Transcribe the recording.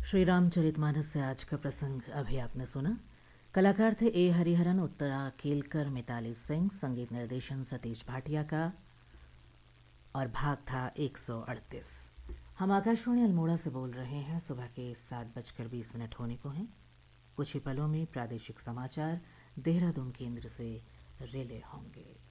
श्री रामचरितमानस से आज का प्रसंग अभी आपने सुना। कलाकार थे ए हरिहरन, उत्तरा केलकर, मिताली सिंह, संगीत निर्देशन सतीश भाटिया का और भाग था 138। हम आकाशवाणी अल्मोड़ा से बोल रहे हैं। सुबह के 7:20 होने को हैं। कुछ ही पलों में प्रादेशिक समाचार देहरादून केंद्र से रिले होंगे।